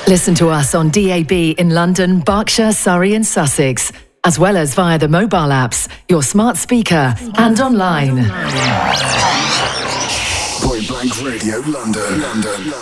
Listen to us on DAB in London, Berkshire, Surrey and Sussex, as well as via the mobile apps, your smart speaker and online. Point Blank Radio London.